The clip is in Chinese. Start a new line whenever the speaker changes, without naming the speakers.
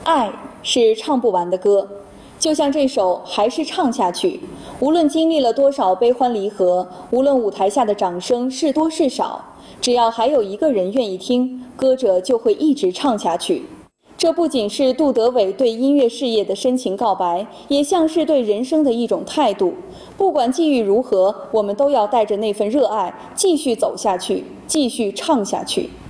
爱是唱不完的歌，就像这首还是唱下去。无论经历了多少悲欢离合，无论舞台下的掌声是多是少，只要还有一个人愿意听，歌者就会一直唱下去。这不仅是杜德伟对音乐事业的深情告白，也像是对人生的一种态度。不管际遇如何，我们都要带着那份热爱，继续走下去，继续唱下去。